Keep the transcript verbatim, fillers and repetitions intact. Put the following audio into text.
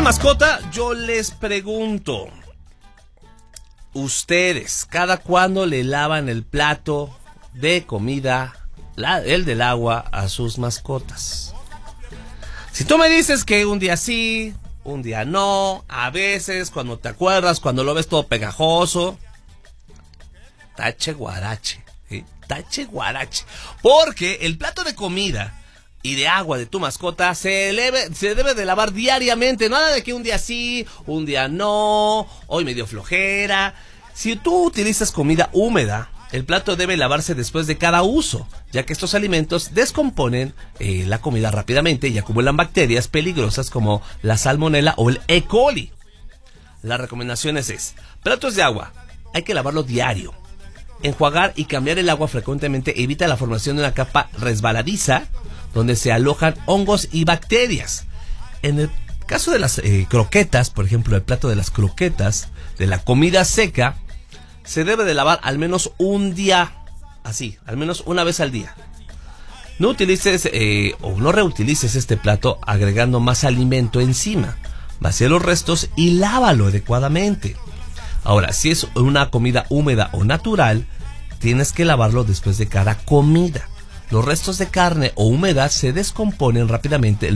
mascota, yo les pregunto, ustedes, ¿cada cuándo le lavan el plato de comida, la, el del agua, a sus mascotas? Si tú me dices que un día sí, un día no, a veces, cuando te acuerdas, cuando lo ves todo pegajoso, tache guarache, ¿sí? Tache guarache. Porque el plato de comida y de agua de tu mascota se, leve, se debe de lavar diariamente. Nada de que un día sí, un día no, hoy me dio flojera. Si tú utilizas comida húmeda, el plato debe lavarse después de cada uso, ya que estos alimentos descomponen eh, la comida rápidamente y acumulan bacterias peligrosas como la salmonela o el E. coli. Las recomendaciones es, platos de agua, hay que lavarlo diario. Enjuagar y cambiar el agua frecuentemente evita la formación de una capa resbaladiza donde se alojan hongos y bacterias. En el caso de las eh, croquetas, por ejemplo, el plato de las croquetas, de la comida seca, se debe de lavar al menos un día, así, al menos una vez al día. No utilices eh, o no reutilices este plato agregando más alimento encima. Vacía los restos y lávalo adecuadamente. Ahora, si es una comida húmeda o natural, tienes que lavarlo después de cada comida. Los restos de carne o humedad se descomponen rápidamente